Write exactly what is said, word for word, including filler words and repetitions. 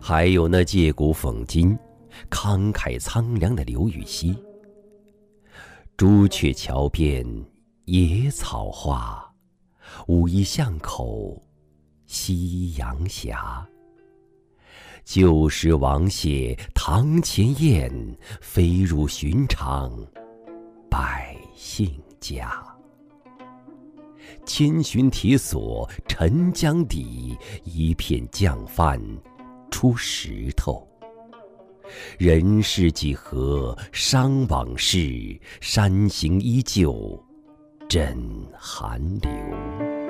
还有那借古讽今、慷慨苍凉的刘禹锡。朱雀桥边野草花，乌衣巷口夕阳斜。旧时王谢堂前燕，飞入寻常百姓家。千寻铁锁沉江底，一片降帆出石头。人世几何伤往事，山形依旧枕寒流。